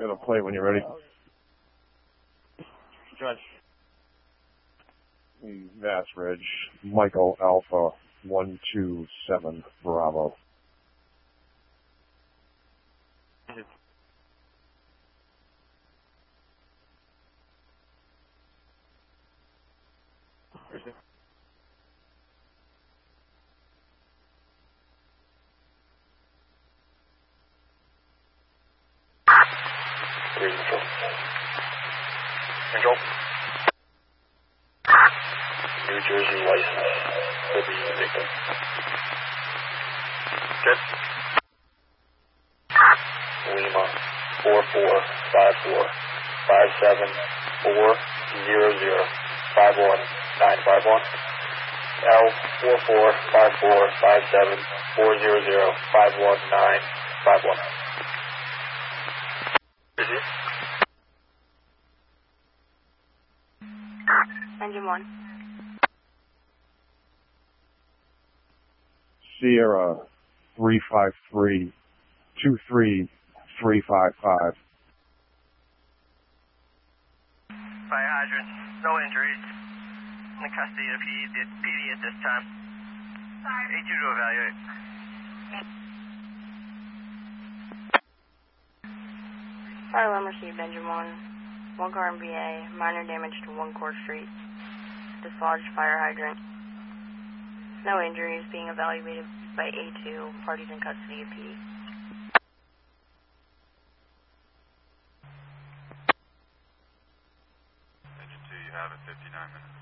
It'll play when you're ready. Judge. Mass Ridge, Michael Alpha 127 Bravo. Control. New Jersey license will be the victim. Good. Lima 44545740051951. L 44545740051951. Engine 1. Sierra 353-23355. Fire hydrant, no injuries. In the custody of PD at this time. A2 to evaluate. Fire alarm received, Engine 1. One car in BA, minor damage to one Court Street. Dislodged fire hydrant. No injuries, being evaluated by A2, parties in custody of P. Engine 2, you have it, 59 minutes.